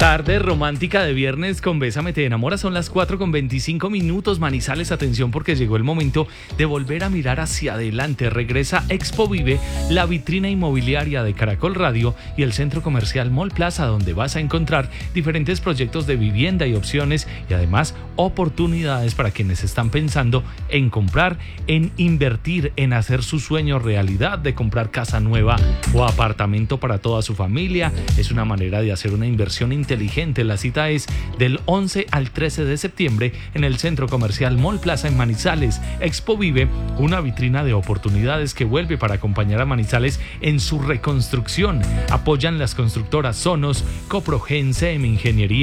Tarde romántica de viernes con Bésame Te Enamora. Son las 4:25 Manizales, atención porque llegó el momento de volver a mirar hacia adelante. Regresa Expo Vive, la vitrina inmobiliaria de Caracol Radio y el centro comercial Mall Plaza, donde vas a encontrar diferentes proyectos de vivienda y opciones y además oportunidades para quienes están pensando en comprar, en invertir, en hacer su sueño realidad de comprar casa nueva o apartamento para toda su familia. Es una manera de hacer una inversión inteligente. La cita es del 11 al 13 de septiembre en el centro comercial Mall Plaza en Manizales. Expo Vive, una vitrina de oportunidades que vuelve para acompañar a Manizales en su reconstrucción. Apoyan las constructoras Sonos, Coprogen, CM Ingeniería,